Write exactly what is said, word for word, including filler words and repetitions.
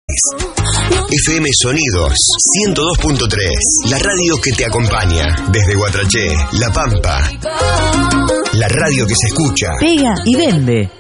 F M Sonidos ciento dos punto tres, la radio que te acompaña desde Guatraché, La Pampa. La radio que se escucha, pega y vende.